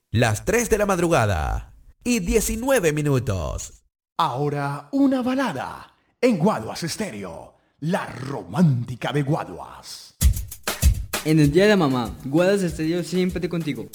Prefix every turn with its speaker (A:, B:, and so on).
A: Las 3 de la madrugada y 19 minutos.
B: Ahora una balada en Guaduas Estéreo, la romántica de Guaduas.
C: En el día de la mamá, Guadas Estéreo siempre contigo.